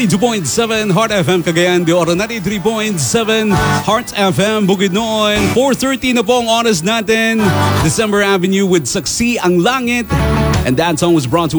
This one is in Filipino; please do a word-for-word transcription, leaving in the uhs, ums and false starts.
ninety-two point seven Heart F M Cagayan de Oro, ninety-three point seven Heart F M Bukidnon. four thirty na po ang oras natin. December Avenue with Saksi ang Langit. And that song was brought to